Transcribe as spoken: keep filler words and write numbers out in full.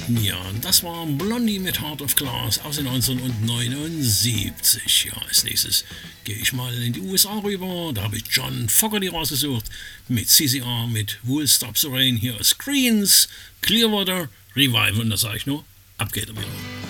Ja, das war Blondie mit Heart of Glass aus den neunzehnhundertneunundsiebzig. Ja, als nächstes gehe ich mal in die U S A rüber. Da habe ich John Fogerty rausgesucht mit C C R, mit Wool Stop the Rain. Hier ist Creedence Clearwater Revival. Und da sage ich nur, ab geht er wieder.